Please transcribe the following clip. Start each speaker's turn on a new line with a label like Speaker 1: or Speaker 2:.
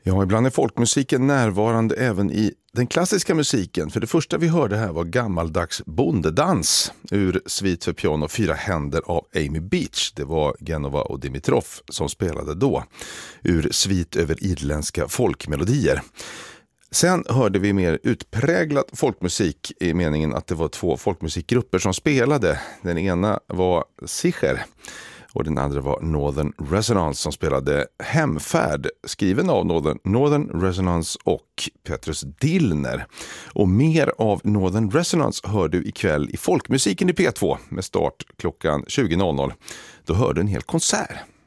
Speaker 1: Ja, ibland är folkmusiken närvarande även i den klassiska musiken. För det första vi hörde här var gammaldags bondedans ur Svit för piano 4 händer av Amy Beach. Det var Genova och Dimitrov som spelade då ur Svit över irländska folkmelodier. Sen hörde vi mer utpräglat folkmusik i meningen att det var 2 folkmusikgrupper som spelade. Den ena var Sicher och den andra var Northern Resonance som spelade Hemfärd, skriven av Northern Resonance och Petrus Dillner. Och mer av Northern Resonance hör du ikväll i Folkmusiken i P2 med start klockan 20.00. Då hör du en hel konsert.